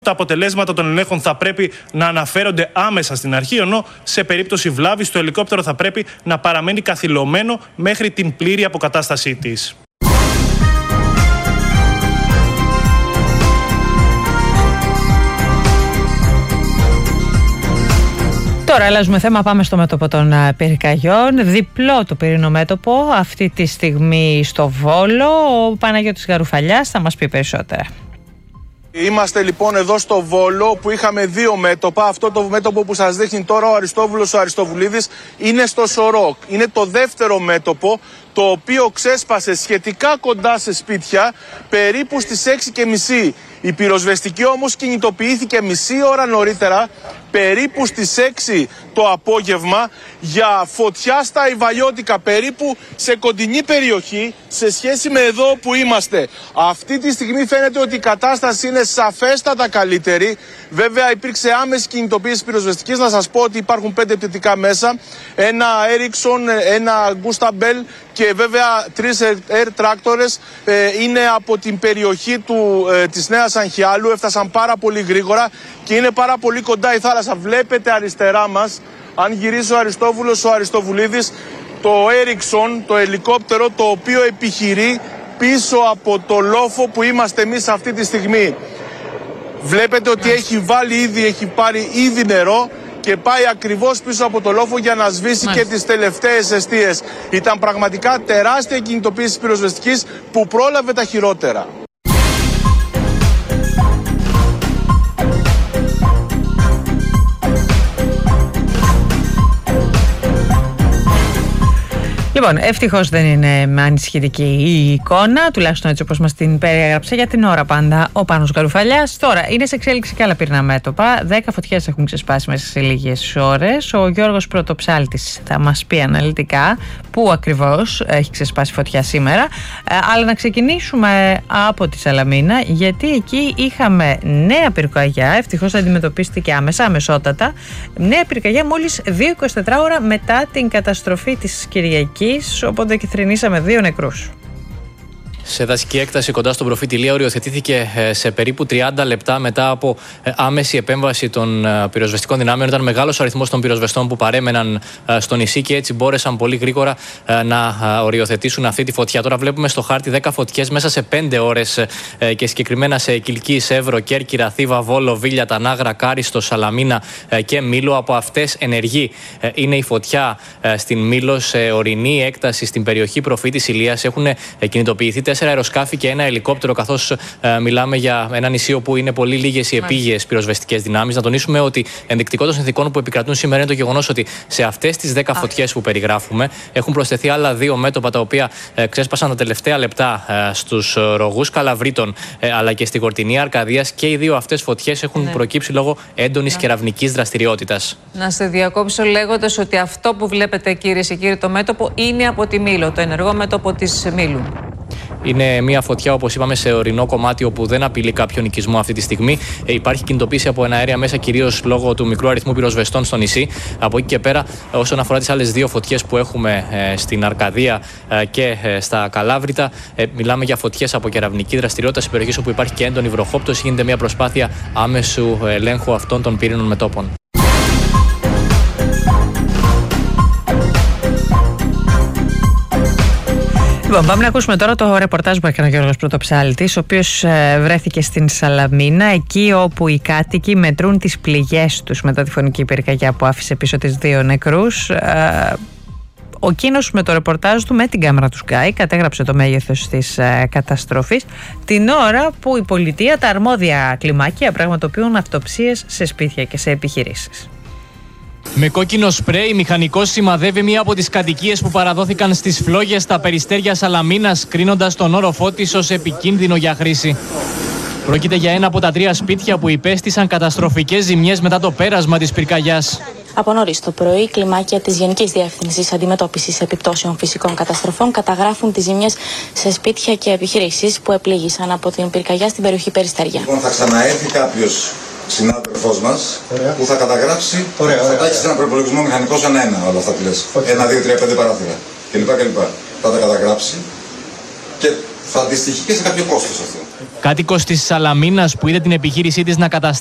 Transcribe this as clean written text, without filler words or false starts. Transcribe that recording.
Τα αποτελέσματα των ελέγχων θα πρέπει να αναφέρονται άμεσα στην αρχή, ενώ σε περίπτωση βλάβης το ελικόπτερο θα πρέπει να παραμένει καθυλωμένο μέχρι την πλήρη αποκατάστασή της. Τώρα αλλάζουμε θέμα, πάμε στο μέτωπο των πυρκαγιών. Διπλό το πυρηνό μέτωπο αυτή τη στιγμή στο Βόλο. Ο Παναγιώτης Γαρουφαλιάς θα μας πει περισσότερα. Είμαστε λοιπόν εδώ στο Βόλο που είχαμε δύο μέτωπα. Αυτό το μέτωπο που σας δείχνει τώρα ο Αριστόβουλος ο Αριστοβουλίδης είναι στο Σορόκ. Είναι το δεύτερο μέτωπο, το οποίο ξέσπασε σχετικά κοντά σε σπίτια, περίπου στις 6:30. Η πυροσβεστική όμως κινητοποιήθηκε μισή ώρα νωρίτερα, περίπου στις 6 το απόγευμα, για φωτιά στα Ιβαλιώτικα, περίπου σε κοντινή περιοχή σε σχέση με εδώ που είμαστε. Αυτή τη στιγμή φαίνεται ότι η κατάσταση είναι σαφέστατα καλύτερη. Βέβαια υπήρξε άμεση κινητοποίηση πυροσβεστικής. Να σας πω ότι υπάρχουν 5 πτυτικά μέσα, ένα Ericsson, ένα Gusta Bell και βέβαια 3 air tractors. Είναι από την περιοχή της Νέας Αγχιάλου, έφτασαν πάρα πολύ γρήγορα και είναι πάρα πολύ κοντά η θάλασσα. Βλέπετε αριστερά μας, αν γυρίσει ο Αριστόβουλος ο Αριστοβουλίδης, το Ericsson, το ελικόπτερο το οποίο επιχειρεί πίσω από το λόφο που είμαστε εμείς αυτή τη στιγμή. Βλέπετε ότι έχει πάρει ήδη νερό και πάει ακριβώς πίσω από το λόφο για να σβήσει και τις τελευταίες εστίες. Ήταν πραγματικά τεράστια κινητοποίηση πυροσβεστικής που πρόλαβε τα χειρότερα. Λοιπόν, ευτυχώς δεν είναι ανησυχητική η εικόνα, τουλάχιστον έτσι όπως μας την περιέγραψε για την ώρα πάντα ο Πάνος Γαρουφαλιάς. Τώρα, είναι σε εξέλιξη και άλλα πυρηνά μέτωπα. 10 φωτιές έχουν ξεσπάσει μέσα σε λίγες ώρες. Ο Γιώργος Πρωτοψάλτης θα μας πει αναλυτικά πού ακριβώς έχει ξεσπάσει φωτιά σήμερα. Αλλά να ξεκινήσουμε από τη Σαλαμίνα, γιατί εκεί είχαμε νέα πυρκαγιά. Ευτυχώς αντιμετωπίστηκε αμεσότατα. Νέα πυρκαγιά μόλις 2-24 ώρα μετά την καταστροφή της Κυριακής. Οπότε και θρηνήσαμε 2 νεκρούς. Σε δασική έκταση κοντά στον προφήτη Ηλία οριοθετήθηκε σε περίπου 30 λεπτά μετά από άμεση επέμβαση των πυροσβεστικών δυνάμεων. Ήταν μεγάλος ο αριθμός των πυροσβεστών που παρέμεναν στο νησί και έτσι μπόρεσαν πολύ γρήγορα να οριοθετήσουν αυτή τη φωτιά. Τώρα βλέπουμε στο χάρτη 10 φωτιές μέσα σε 5 ώρες και συγκεκριμένα σε Κιλκή, Εύρο, Κέρκυρα, Θήβα, Βόλο, Βίλια, Τανάγρα, Κάριστο, Σαλαμίνα και Μήλο. Από αυτές ενεργή είναι η φωτιά στην Μήλο, σε ορεινή έκταση στην περιοχή προφήτης Ηλίας. Έχουν κινητοποιηθεί 4 αεροσκάφη και ένα ελικόπτερο, καθώς μιλάμε για ένα νησί όπου είναι πολύ λίγες οι επίγειες πυροσβεστικές δυνάμεις. Να τονίσουμε ότι ενδεικτικό των συνθηκών που επικρατούν σήμερα είναι το γεγονός ότι σε αυτές τις 10 φωτιές που περιγράφουμε έχουν προσθεθεί άλλα 2 μέτωπα τα οποία ξέσπασαν τα τελευταία λεπτά στους ρογούς Καλαβρίτων αλλά και στη Κορτινή Αρκαδίας, και οι 2 αυτές φωτιές έχουν προκύψει λόγω έντονης κεραυνικής δραστηριότητας. Να σε διακόψω λέγοντας ότι αυτό που βλέπετε, κυρίες και κύριοι, το μέτωπο είναι από τη Μήλο, το ενεργό μέτωπο της Μήλου. Είναι μια φωτιά, όπως είπαμε, σε ορεινό κομμάτι όπου δεν απειλεί κάποιον οικισμό αυτή τη στιγμή. Υπάρχει κινητοποίηση από εναέρια μέσα, κυρίως λόγω του μικρού αριθμού πυροσβεστών στο νησί. Από εκεί και πέρα, όσον αφορά τις άλλες 2 φωτιές που έχουμε στην Αρκαδία και στα Καλάβρητα, μιλάμε για φωτιές από κεραυνική δραστηριότητα σε περιοχές όπου υπάρχει και έντονη βροχόπτωση. Γίνεται μια προσπάθεια άμεσου ελέγχου αυτών των πυρήνων μετώπων. Λοιπόν, πάμε να ακούσουμε τώρα το ρεπορτάζ που έκανε ο Γιώργος Πρωτοψάλτης, ο οποίος βρέθηκε στην Σαλαμίνα, εκεί όπου οι κάτοικοι μετρούν τις πληγές τους μετά τη φωνική πυρκαγιά που άφησε πίσω τις 2 νεκρούς. Ο Κίνος με το ρεπορτάζ του με την κάμερα του Sky κατέγραψε το μέγεθος της καταστροφής την ώρα που η πολιτεία, τα αρμόδια κλιμάκια πραγματοποιούν αυτοψίες σε σπίτια και σε επιχειρήσεις. Με κόκκινο σπρέι, μηχανικός σημαδεύει μία από τις κατοικίες που παραδόθηκαν στις φλόγες στα περιστέρια Σαλαμίνας, κρίνοντας τον όροφό της ως επικίνδυνο για χρήση. Πρόκειται για ένα από τα 3 σπίτια που υπέστησαν καταστροφικές ζημιές μετά το πέρασμα της πυρκαγιάς. Από νωρίς το πρωί, κλιμάκια της Γενικής Διεύθυνσης Αντιμετώπισης Επιπτώσεων Φυσικών Καταστροφών καταγράφουν τις ζημιές σε σπίτια και επιχειρήσεις που επλήγησαν από την πυρκαγιά στην περιοχή Περιστέρια. Λοιπόν, θα ξαναέρθει κάποιος συνάδελφός μας που θα καταγράψει, θα τάξει έναν προϋπολογισμό μηχανικός ένα-ένα, όλα αυτά που λες. 1, 2, 3, 5 παράθυρα κλπ. Θα τα καταγράψει και θα αντιστοιχεί και σε κάποιο κόστος αυτό. Κάτοικος της Σαλαμίνας που είδε την επιχείρησή της να καταστρέφει